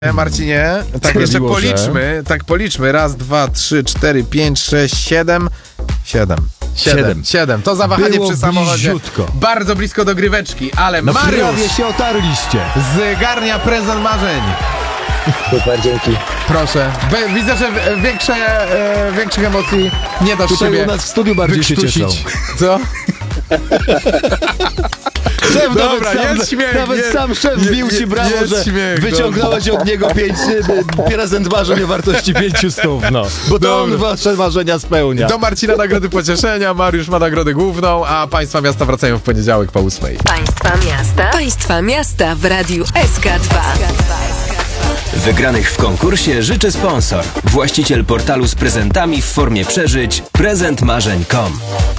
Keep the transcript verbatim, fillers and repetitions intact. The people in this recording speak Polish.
Marcinie, tak jeszcze policzmy, tak policzmy. Raz, dwa, trzy, cztery, pięć, sześć, siedem. Siedem. Siedem. Siedem. To zawahanie Było przy samochodzie. bliziutko. Bardzo blisko dogryweczki, ale No Mariusz prawie się otarliście. zgarnia prezent marzeń. Super, dzięki. Proszę. Be, widzę, że większe, e, większych emocji nie dasz Tutaj siebie u nas w studiu bardziej się cieszą. wykrztusić. Co? Szef, Dobra, nawet sam, jest śmiech, nawet jest- sam szef je- bił ci je- brawo, jest że śmiech, wyciągnąłeś od niego pięć, y, prezent marzeń o wartości pięciu stów, no. Bo to on Dobra. wasze marzenia spełnia. Do Marcina nagrody pocieszenia, Mariusz ma nagrodę główną, a Państwa Miasta wracają w poniedziałek po ósmej. Państwa miasta. Państwa miasta w Radiu S K dwa. Wygranych w konkursie życzy sponsor. Właściciel portalu z prezentami w formie przeżyć prezent marzeń kropka com.